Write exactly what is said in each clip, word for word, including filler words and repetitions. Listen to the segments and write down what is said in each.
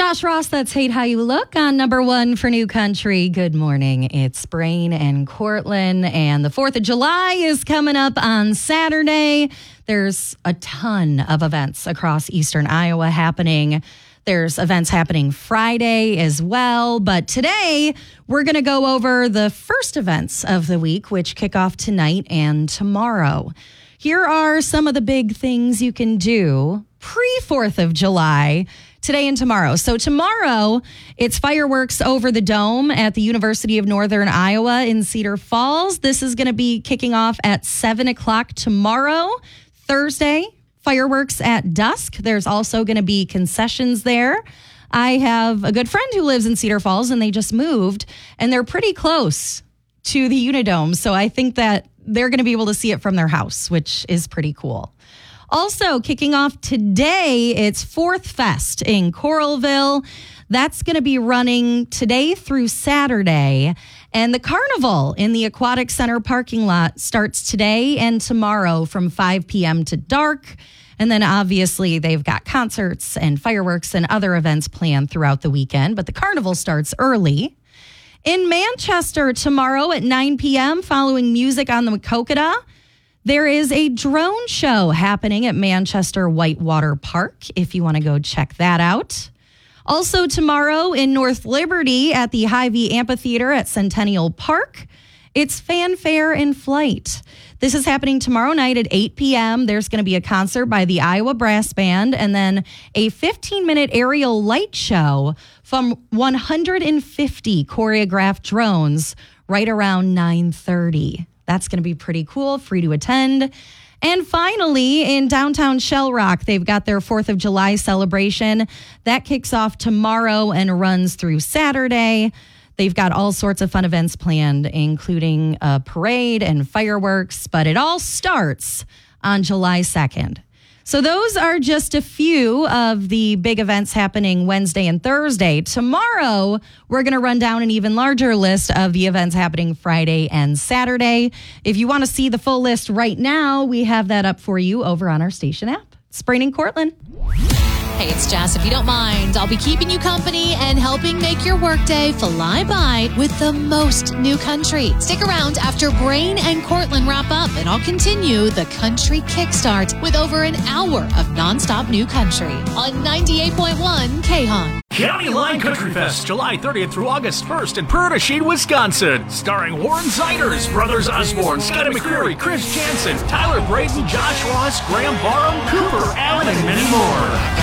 Josh Ross, that's Hate How You Look on number one for New Country. Good morning. It's Brain and Cortland, and the fourth of July is coming up on Saturday. There's a ton of events across eastern Iowa happening. There's events happening Friday as well. But today, we're going to go over the first events of the week, which kick off tonight and tomorrow. Here are some of the big things you can do pre-fourth of July today and tomorrow. So tomorrow, it's fireworks over the dome at the University of Northern Iowa in Cedar Falls. This is going to be kicking off at seven o'clock tomorrow. Thursday, fireworks at dusk. There's also going to be concessions there. I have a good friend who lives in Cedar Falls, and they just moved, and they're pretty close to the Unidome. So I think that they're going to be able to see it from their house, which is pretty cool. Also, kicking off today, it's Fourth Fest in Coralville. That's going to be running today through Saturday. And the carnival in the Aquatic Center parking lot starts today and tomorrow from five p.m. to dark. And then obviously they've got concerts and fireworks and other events planned throughout the weekend. But the carnival starts early. In Manchester tomorrow at nine p.m., following music on the Maquoketa, there is a drone show happening at Manchester Whitewater Park, if you want to go check that out. Also tomorrow in North Liberty at the Hy-Vee Amphitheater at Centennial Park, it's Fanfare in Flight. This is happening tomorrow night at eight p.m. There's going to be a concert by the Iowa Brass Band and then a fifteen-minute aerial light show from one hundred fifty choreographed drones right around nine thirty. That's going to be pretty cool, free to attend. And finally, in downtown Shell Rock, they've got their fourth of July celebration. That kicks off tomorrow and runs through Saturday. They've got all sorts of fun events planned, including a parade and fireworks, but it all starts on July second. So those are just a few of the big events happening Wednesday and Thursday. Tomorrow, we're going to run down an even larger list of the events happening Friday and Saturday. If you want to see the full list right now, we have that up for you over on our station app. It's Brain and Cortland. Hey, it's Jess. If you don't mind, I'll be keeping you company and helping make your workday fly by with the most New Country. Stick around after Brain and Cortland wrap up, and I'll continue the Country Kickstart with over an hour of nonstop New Country on ninety-eight point one K H O N. County Line Country Fest, July thirtieth through August first in Purtashine, Wisconsin. Starring Warren Ziders, Brothers Osborne, Scotty McCreery, Chris Jansen, Tyler Braden, Josh Ross, Graham Barham, Cooper Allen, and many more.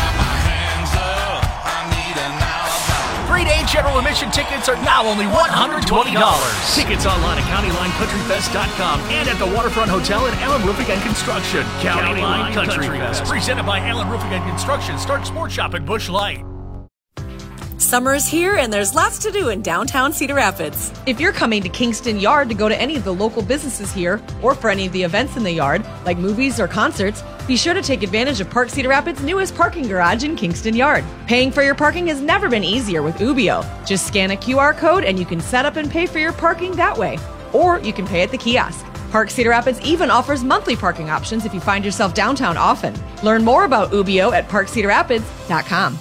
Three-day general admission tickets are now only one hundred twenty dollars. Tickets online at county line country fest dot com and at the Waterfront Hotel at Allen Roofing and Construction. County, County Line Country, Country Fest, presented by Allen Roofing and Construction. Start Sport Shop at Busch Light. Summer is here, and there's lots to do in downtown Cedar Rapids. If you're coming to Kingston Yard to go to any of the local businesses here, or for any of the events in the yard, like movies or concerts, be sure to take advantage of Park Cedar Rapids' newest parking garage in Kingston Yard. Paying for your parking has never been easier with Ubio. Just scan a Q R code and you can set up and pay for your parking that way. Or you can pay at the kiosk. Park Cedar Rapids even offers monthly parking options if you find yourself downtown often. Learn more about Ubio at park cedar rapids dot com.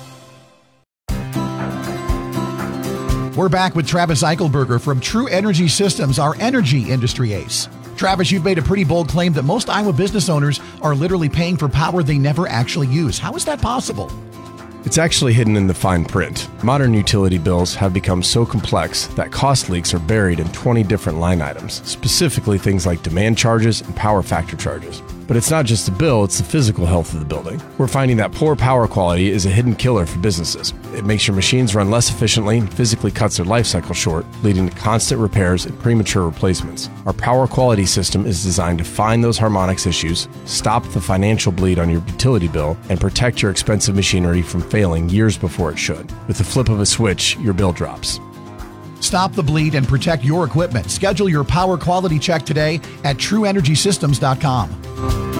We're back with Travis Eichelberger from True Energy Systems, our energy industry ace. Travis, you've made a pretty bold claim that most Iowa business owners are literally paying for power they never actually use. How is that possible? It's actually hidden in the fine print. Modern utility bills have become so complex that cost leaks are buried in twenty different line items, specifically things like demand charges and power factor charges. But it's not just the bill, it's the physical health of the building. We're finding that poor power quality is a hidden killer for businesses. It makes your machines run less efficiently and physically cuts their life cycle short, leading to constant repairs and premature replacements. Our power quality system is designed to find those harmonics issues, stop the financial bleed on your utility bill, and protect your expensive machinery from failing years before it should. With the flip of a switch, your bill drops. Stop the bleed and protect your equipment. Schedule your power quality check today at true energy systems dot com.